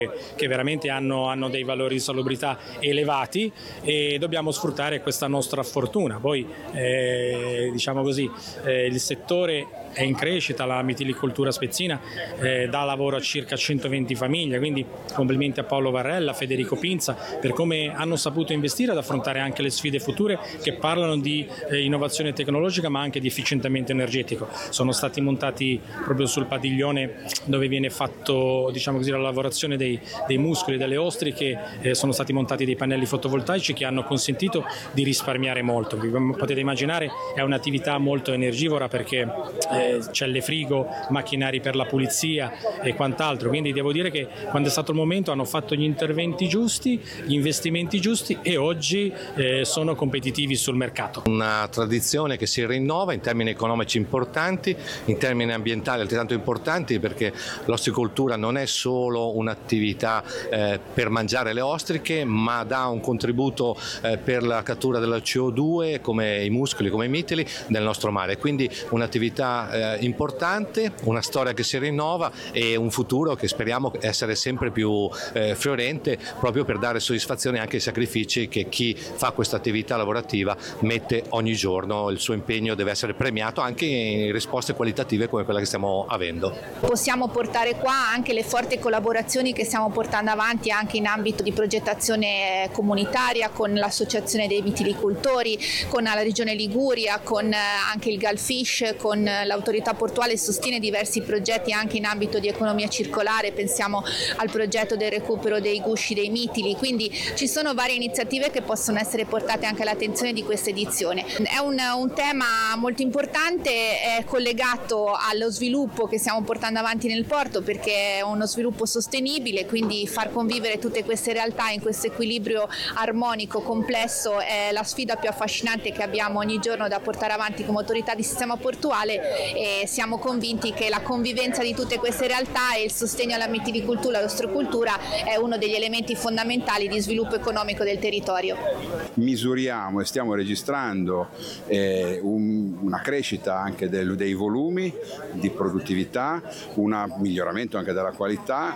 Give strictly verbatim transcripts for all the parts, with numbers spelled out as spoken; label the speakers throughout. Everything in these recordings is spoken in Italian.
Speaker 1: che veramente hanno, hanno dei valori di salubrità elevati e dobbiamo sfruttare questa nostra fortuna. Poi eh, diciamo così, eh, il settore è in crescita, la mitilicoltura spezzina eh, dà lavoro a circa centoventi famiglie, quindi complimenti a Paolo Varrella, Federico Pinza per come hanno saputo investire ad affrontare anche le sfide future che parlano di eh, innovazione tecnologica ma anche di efficientamento energetico. Sono stati montati proprio sul padiglione dove viene fatto, diciamo così, la lavorazione dei, dei muscoli, delle ostriche, eh, sono stati montati dei pannelli fotovoltaici che hanno consentito di risparmiare molto. Come potete immaginare è un'attività molto energivora perché eh, celle frigo, macchinari per la pulizia e quant'altro, quindi devo dire che quando è stato il momento hanno fatto gli interventi giusti, gli investimenti giusti e oggi eh, sono competitivi sul mercato.
Speaker 2: Una tradizione che si rinnova in termini economici importanti, in termini ambientali altrettanto importanti, perché l'ostricoltura non è solo un'attività eh, per mangiare le ostriche, ma dà un contributo eh, per la cattura della C O due come i muscoli, come i mitili nel nostro mare, quindi un'attività eh, importante, una storia che si rinnova e un futuro che speriamo essere sempre più eh, fiorente, proprio per dare soddisfazione anche ai sacrifici che chi fa questa attività lavorativa mette ogni giorno. Il suo impegno deve essere premiato anche in risposte qualitative come quella che stiamo avendo.
Speaker 3: Possiamo portare qua anche le forti collaborazioni che stiamo portando avanti anche in ambito di progettazione comunitaria con l'associazione dei vitilicoltori, con la regione Liguria, con anche il Galfish, con l'autorità portuale sostiene diversi progetti anche in ambito di economia circolare, pensiamo al progetto del recupero dei gusci dei mitili, quindi ci sono varie iniziative che possono essere portate anche all'attenzione di questa edizione. È un, un tema molto importante, è collegato allo sviluppo che stiamo portando avanti nel porto perché è uno sviluppo sostenibile, quindi far convivere tutte queste realtà in questo equilibrio armonico, complesso è la sfida più affascinante che abbiamo ogni giorno da portare avanti come autorità di sistema portuale e siamo convinti che la convivenza di tutte queste realtà e il sostegno alla mitilicoltura e all'ostrocultura è uno degli elementi fondamentali di sviluppo economico del territorio.
Speaker 4: Misuriamo e stiamo registrando eh, un, una crescita anche del, dei volumi di produttività, un miglioramento anche della qualità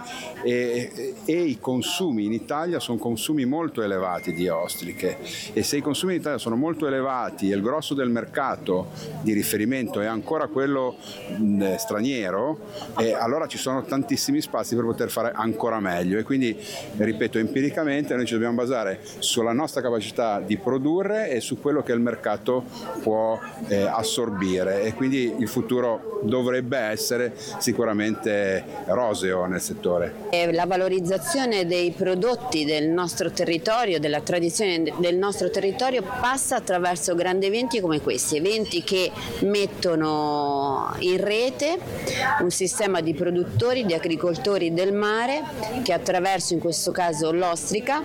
Speaker 4: e, e i consumi in Italia sono consumi molto elevati di ostriche e se i consumi in Italia sono molto elevati e il grosso del mercato di riferimento è ancora quello mh, straniero, eh, allora ci sono tantissimi spazi per poter fare ancora meglio e quindi, ripeto, empiricamente noi ci dobbiamo basare sulla nostra capacità di produrre e su quello che il mercato può eh, assorbire e quindi il futuro dovrebbe essere sicuramente roseo nel settore.
Speaker 5: La valorizzazione dei prodotti del nostro territorio, della tradizione del nostro territorio passa attraverso grandi eventi come questi, eventi che mettono in rete un sistema di produttori, di agricoltori del mare che attraverso in questo caso l'ostrica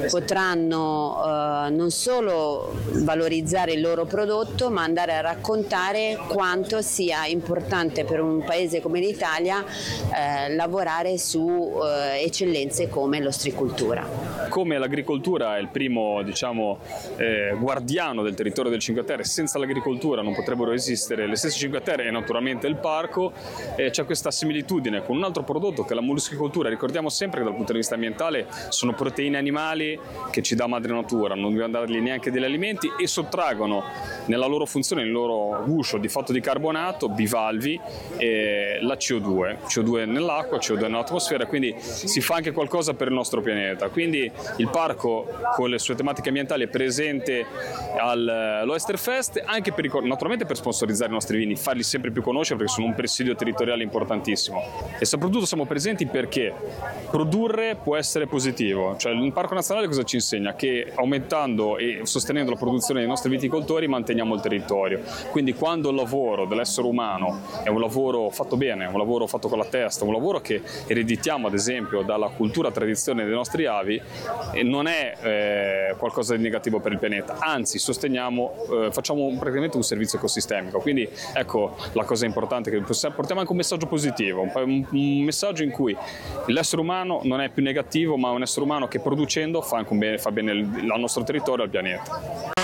Speaker 5: potranno eh, non solo valorizzare il loro prodotto ma andare a raccontare quanto sia importante per un paese come l'Italia eh, lavorare su eh, eccellenze come l'ostricoltura.
Speaker 6: Come l'agricoltura è il primo, diciamo, eh, guardiano del territorio del Cinque Terre, senza l'agricoltura non potrebbero esistere le stesse Cinque Terre e naturalmente il parco, eh, c'è questa similitudine con un altro prodotto che è la molluschicoltura. Ricordiamo sempre che dal punto di vista ambientale sono proteine animali che ci dà madre natura, non dobbiamo dargli neanche degli alimenti e sottraggono nella loro funzione, nel loro guscio di fatto di carbonato, bivalvi, eh, la C O due, C O due nell'acqua, C O due nell'atmosfera, quindi si fa anche qualcosa per il nostro pianeta. Quindi il parco con le sue tematiche ambientali è presente all'Oesterfest anche per, naturalmente per sponsorizzare i nostri vini, farli sempre più conoscere perché sono un presidio territoriale importantissimo e soprattutto siamo presenti perché produrre può essere positivo, cioè il Parco Nazionale cosa ci insegna? Che aumentando e sostenendo la produzione dei nostri viticoltori manteniamo il territorio, quindi quando il lavoro dell'essere umano è un lavoro fatto bene, un lavoro fatto con la testa, un lavoro che ereditiamo ad esempio dalla cultura tradizione dei nostri avi, non è eh, qualcosa di negativo per il pianeta, anzi sosteniamo, eh, facciamo praticamente un servizio ecosistemico, quindi ecco la cosa importante che portiamo anche un messaggio positivo, un, un messaggio in cui l'essere umano non è più negativo ma è un essere umano che producendo fa anche un bene, fa bene al nostro territorio e al pianeta.